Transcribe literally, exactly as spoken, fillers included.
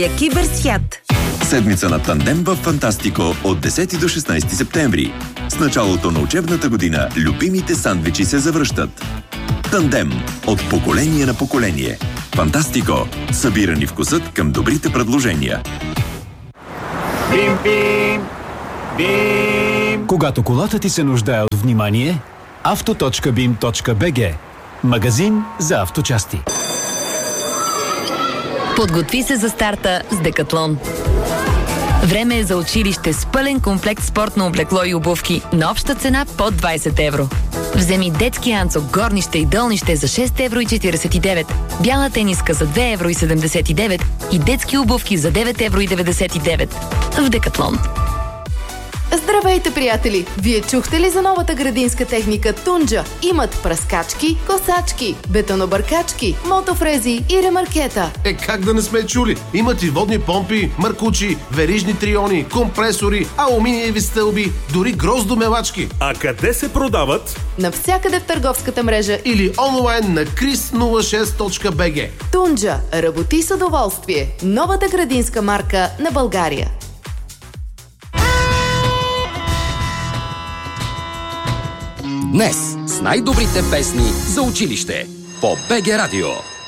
Киберсвят. Седмица на тандем в Фантастико от десети до шестнадесети септември. С началото на учебната година любимите сандвичи се завръщат. Тандем от поколение на поколение. Фантастико. Събирани вкусът към добрите предложения. Бим, бим, бим. Когато колата ти се нуждае от внимание, авто точка бим точка би джи. Магазин за авточасти. Подготви се за старта с Декатлон. Време е за училище с пълен комплект спортно облекло и обувки на обща цена под двадесет евро. Вземи детски анцук, горнище и долнище за шест евро и четиридесет и девет, бяла тениска за две евро и седемдесет и девет и детски обувки за девет евро и деветдесет и девет. В Декатлон. Здравейте, приятели! Вие чухте ли за новата градинска техника Тунджа? Имат пръскачки, косачки, бетонобъркачки, мотофрези и ремаркета. Е, как да не сме чули? Имат и водни помпи, маркучи, верижни триони, компресори, алуминиеви стълби, дори гроздомелачки. А къде се продават? Навсякъде в търговската мрежа или онлайн на крис нула шест точка би джи. Тунджа. Работи с удоволствие. Новата градинска марка на България. Днес с най-добрите песни за училище по БГ Радио.